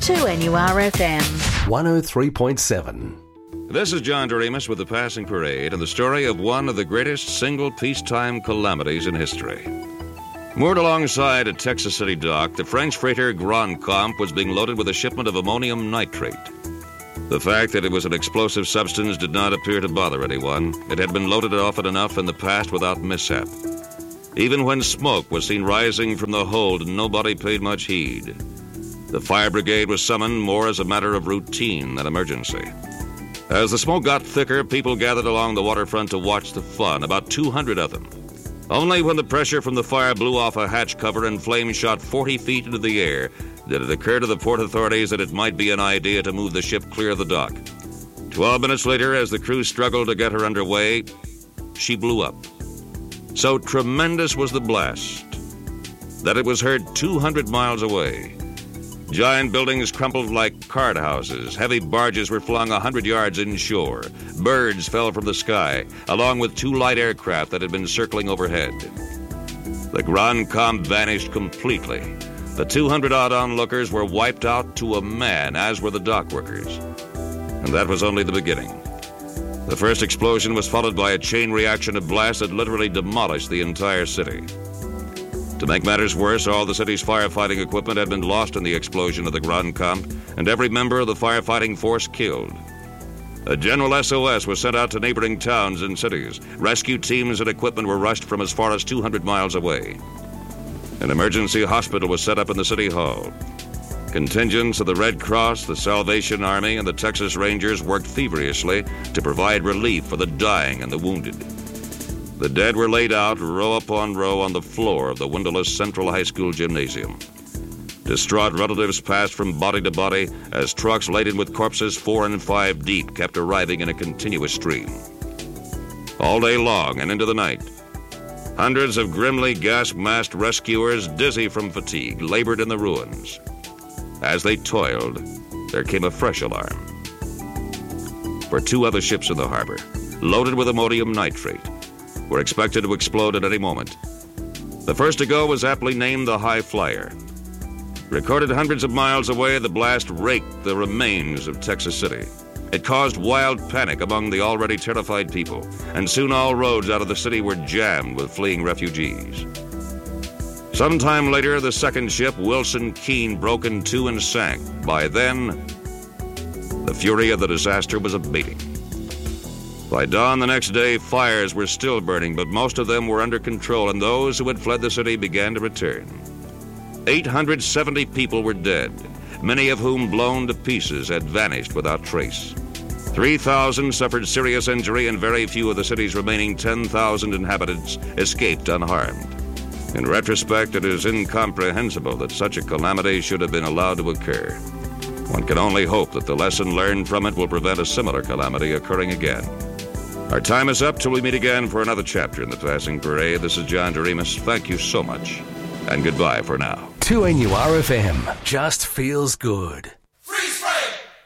2NURFM 103.7. This is John Doremus with the Passing Parade and the story of one of the greatest single peacetime calamities in history. Moored alongside a Texas City dock, the French freighter Grand Camp was being loaded with a shipment of ammonium nitrate. The fact that it was an explosive substance did not appear to bother anyone. It had been loaded often enough in the past without mishap. Even when smoke was seen rising from the hold, nobody paid much heed. The fire brigade was summoned more as a matter of routine than emergency. As the smoke got thicker, people gathered along the waterfront to watch the fun, about 200 of them. Only when the pressure from the fire blew off a hatch cover and flames shot 40 feet into the air did it occur to the port authorities that it might be an idea to move the ship clear of the dock. 12 minutes later, as the crew struggled to get her underway, she blew up. So tremendous was the blast that it was heard 200 miles away. Giant buildings crumpled like card houses. Heavy barges were flung 100 yards inshore. Birds fell from the sky, along with 2 light aircraft that had been circling overhead. The Grand Camp vanished completely. The 200-odd onlookers were wiped out to a man, as were the dock workers. And that was only the beginning. The first explosion was followed by a chain reaction of blasts that literally demolished the entire city. To make matters worse, all the city's firefighting equipment had been lost in the explosion of the Grand Camp, and every member of the firefighting force killed. A general SOS was sent out to neighboring towns and cities. Rescue teams and equipment were rushed from as far as 200 miles away. An emergency hospital was set up in the city hall. Contingents of the Red Cross, the Salvation Army, and the Texas Rangers worked feverishly to provide relief for the dying and the wounded. The dead were laid out row upon row on the floor of the windowless Central High School gymnasium. Distraught relatives passed from body to body as trucks laden with corpses 4 and 5 deep kept arriving in a continuous stream. All day long and into the night, hundreds of grimly gas-masked rescuers, dizzy from fatigue, labored in the ruins. As they toiled, there came a fresh alarm. For 2 other ships in the harbor, loaded with ammonium nitrate, were expected to explode at any moment. The first to go was aptly named the High Flyer. Recorded hundreds of miles away, the blast raked the remains of Texas City. It caused wild panic among the already terrified people, and soon all roads out of the city were jammed with fleeing refugees. Sometime later, the second ship, Wilson Keene, broke in 2 and sank. By then, the fury of the disaster was abating. By dawn the next day, fires were still burning, but most of them were under control, and those who had fled the city began to return. 870 people were dead, many of whom, blown to pieces, had vanished without trace. 3,000 suffered serious injury, and very few of the city's remaining 10,000 inhabitants escaped unharmed. In retrospect, it is incomprehensible that such a calamity should have been allowed to occur. One can only hope that the lesson learned from it will prevent a similar calamity occurring again. Our time is up till we meet again for another chapter in the Passing Parade. This is John Doremus. Thank you so much, and goodbye for now. 2NURFM just feels good.